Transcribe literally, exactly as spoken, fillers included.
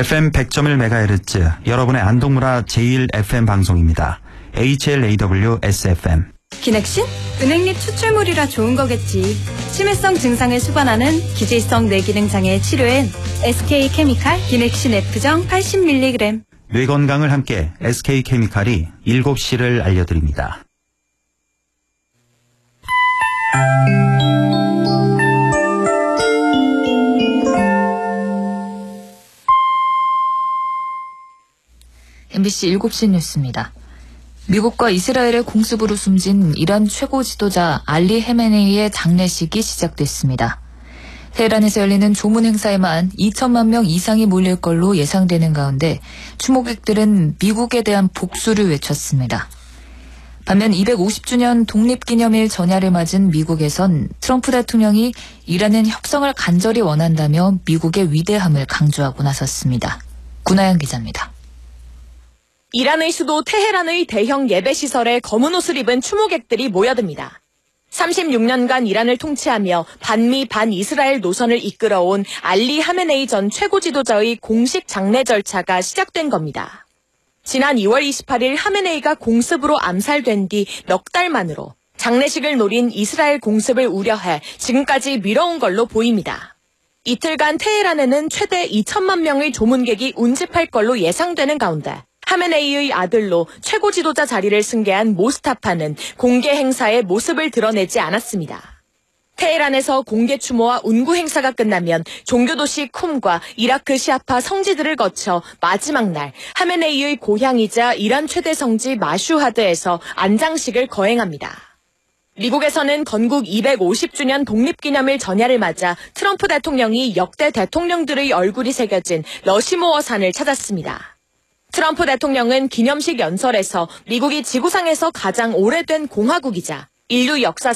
에프엠 백 점 일 메가헤르츠 여러분의 안동문화 제일 에프엠 방송입니다. 에이치엘에이더블유-에스에프엠. 기넥신? 은행잎 추출물이라 좋은 거겠지. 치매성 증상을 수반하는 기질성 뇌기능 장애 치료엔 에스케이케미칼 기넥신 F정 팔십 밀리그램. 뇌 건강을 함께 에스케이케미칼이 일곱 시를 알려드립니다. 엠비씨 일곱 시 뉴스입니다. 미국과 이스라엘의 공습으로 숨진 이란 최고 지도자 알리 헤메네이의 장례식이 시작됐습니다. 테헤란에서 열리는 조문 행사에만 이천만 명 이상이 몰릴 걸로 예상되는 가운데 추모객들은 미국에 대한 복수를 외쳤습니다. 반면 이백오십 주년 독립기념일 전야를 맞은 미국에선 트럼프 대통령이 이란은 협상을 간절히 원한다며 미국의 위대함을 강조하고 나섰습니다. 구나영 기자입니다. 이란의 수도 테헤란의 대형 예배시설에 검은 옷을 입은 추모객들이 모여듭니다. 삼십육 년간 이란을 통치하며 반미 반이스라엘 노선을 이끌어온 알리 하메네이 전 최고 지도자의 공식 장례 절차가 시작된 겁니다. 지난 이월 이십팔일 하메네이가 공습으로 암살된 뒤 넉 달 만으로 장례식을 노린 이스라엘 공습을 우려해 지금까지 미뤄온 걸로 보입니다. 이틀간 테헤란에는 최대 이천만 명의 조문객이 운집할 걸로 예상되는 가운데 하메네이의 아들로 최고 지도자 자리를 승계한 모스타파는 공개 행사에 모습을 드러내지 않았습니다. 테헤란에서 공개 추모와 운구 행사가 끝나면 종교도시 쿰과 이라크 시아파 성지들을 거쳐 마지막 날 하메네이의 고향이자 이란 최대 성지 마슈하드에서 안장식을 거행합니다. 미국에서는 건국 이백오십 주년 독립기념일 전야를 맞아 트럼프 대통령이 역대 대통령들의 얼굴이 새겨진 러시모어산을 찾았습니다. 트럼프 대통령은 기념식 연설에서 미국이 지구상에서 가장 오래된 공화국이자 인류 역사